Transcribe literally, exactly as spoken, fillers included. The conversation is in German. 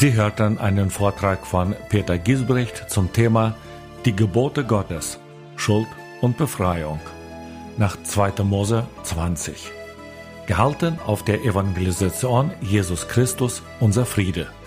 Sie hörten einen Vortrag von Peter Giesbrecht zum Thema Die Gebote Gottes, Schuld und Befreiung nach zweiter Mose zwanzig. Gehalten auf der Evangelisation Jesus Christus, unser Friede.